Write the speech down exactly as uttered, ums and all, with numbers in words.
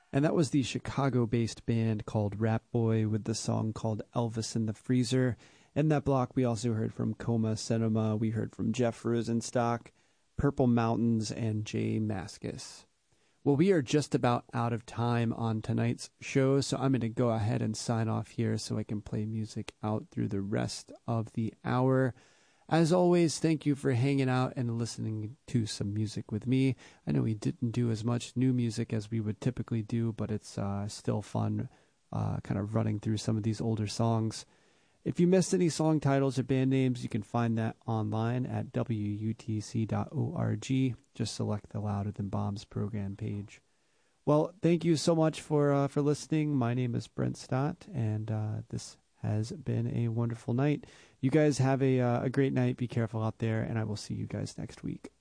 And that was the Chicago-based band called Rat Boy with the song called Elvis in the Freezer. In that block, we also heard from Coma Cinema, we heard from Jeff Rosenstock, Purple Mountains, and Jay Mascis. Well, we are just about out of time on tonight's show, so I'm going to go ahead and sign off here so I can play music out through the rest of the hour. As always, thank you for hanging out and listening to some music with me. I know we didn't do as much new music as we would typically do, but it's uh, still fun uh, kind of running through some of these older songs. If you missed any song titles or band names, you can find that online at w u t c dot org. Just select the Louder Than Bombs program page. Well, thank you so much for uh, for listening. My name is Brent Stott, and uh, this has been a wonderful night. You guys have a, uh, a great night. Be careful out there, and I will see you guys next week.